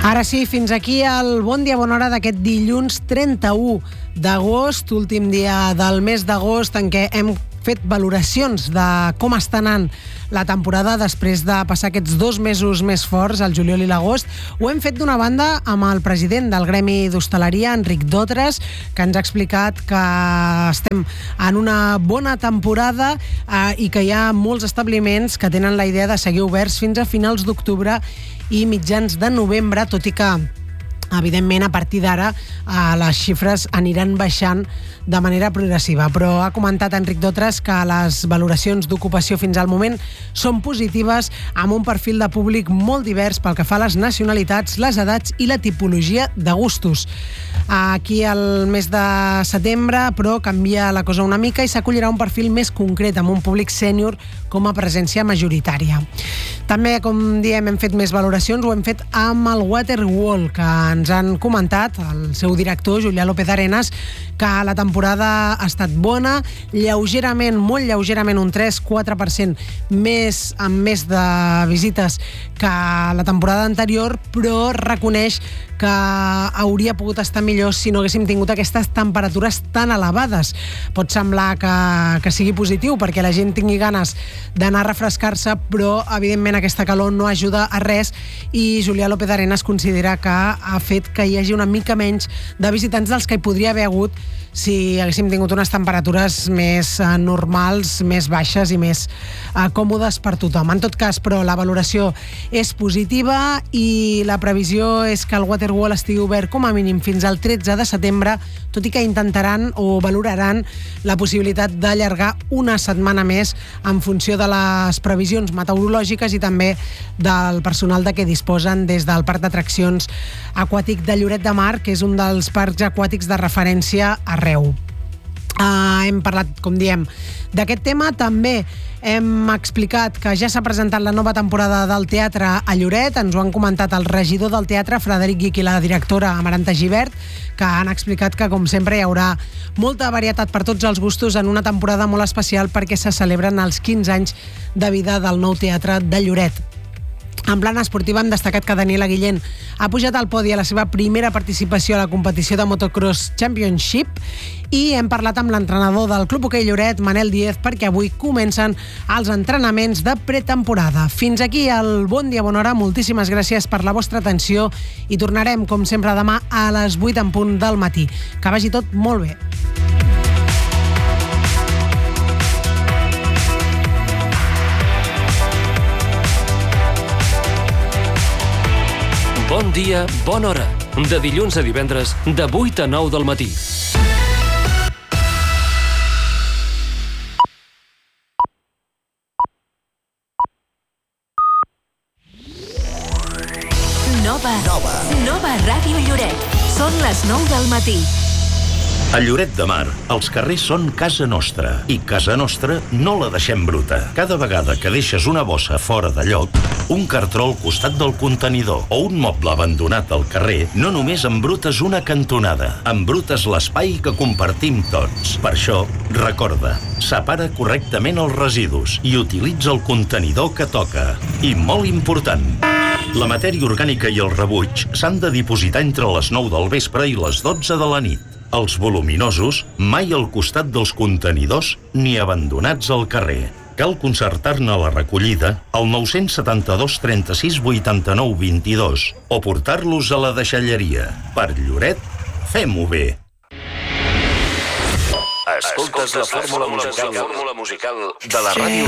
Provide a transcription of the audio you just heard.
Ara sí, fins aquí el Bon Dia Bona Hora d'aquest dilluns 31 d'agost, últim dia del mes d'agost en què hem fet valoracions de com està anant la temporada després de passar aquests 2 mesos més forts, el juliol i l'agost. Ho hem fet d'una banda amb el president del Gremi d'Hostaleria, Enric Dotres, que ens ha explicat que estem en una bona temporada i que hi ha molts establiments que tenen la idea de seguir oberts fins a finals d'octubre i mitjans de novembre, tot i que evidentment, a partir d'ara les xifres aniran baixant de manera progressiva. Però ha comentat Enric Dotres que les valoracions d'ocupació fins al moment són positives, amb un perfil de públic molt divers pel que fa a les nacionalitats, les edats i la tipologia de gustos. Aquí al mes de setembre, però, canvia la cosa una mica i s'acollirà un perfil més concret, amb un públic sènior com a presència majoritària. També, com diem, hem fet més valoracions, ho hem fet amb el Waterwall, que ens han comentat, el seu director, Julià López Arenas, que la temporada ha estat bona, lleugerament, molt lleugerament, un 3-4% amb més de visites que la temporada anterior, però reconeix que hauria pogut estar millor si no haguéssim tingut aquestes temperatures tan elevades. Pot semblar que sigui positiu perquè la gent tingui ganes d'anar a refrescar-se, però evidentment aquesta calor no ajuda a res i Julià López Arenas considera que ha fet que hi hagi una mica menys de visitants dels que hi podria haver hagut si haguéssim tingut unes temperatures més normals, més baixes i més còmodes per tothom. En tot cas, però, la valoració és positiva i la previsió és que el Waterwall estigui obert com a mínim fins al 13 de setembre, tot i que intentaran o valoraran la possibilitat d'allargar una setmana més en funció de les previsions meteorològiques i també del personal de què disposen des del Parc d'Atraccions Aquàtic de Lloret de Mar, que és un dels parcs aquàtics de referència arreu. Hem parlat, com diem, d'aquest tema. També hem explicat que ja s'ha presentat la nova temporada del teatre a Lloret. Ens ho han comentat el regidor del teatre, Frederic Guich, i la directora Amaranta Gibert, que han explicat que, com sempre, hi haurà molta varietat per tots els gustos en una temporada molt especial perquè se celebren els 15 anys de vida del nou teatre de Lloret. En plan esportiu hem destacat que Daniela Guillén ha pujat al podi a la seva primera participació a la competició de Motocross Championship i hem parlat amb l'entrenador del Club Hoquei Lloret, Manel Díez, perquè avui comencen els entrenaments de pretemporada. Fins aquí el Bon Dia Bona Hora. Moltíssimes gràcies per la vostra atenció i tornarem, com sempre, demà a les 8 en punt del matí. Que vagi tot molt bé. Bon dia, bona hora. De dilluns a divendres, de 8 a 9 del matí. Nova Ràdio Lloret. Són les 9 del matí. A Lloret de Mar, els carrers són casa nostra i casa nostra no la deixem bruta. Cada vegada que deixes una bossa fora de lloc, un cartró al costat del contenidor o un moble abandonat al carrer, no només embrutes una cantonada, embrutes l'espai que compartim tots. Per això, recorda, separa correctament els residus i utilitza el contenidor que toca. I molt important, la matèria orgànica i el rebuig s'han de dipositar entre les 9 del vespre i les 12 de la nit. Els voluminosos, mai al costat dels contenidors ni abandonats al carrer. Cal concertar-ne la recollida al 972 36 89 22 o portar-los a la deixalleria. Per Lloret, fem-ho bé. Escoltes la fórmula musical de la ràdio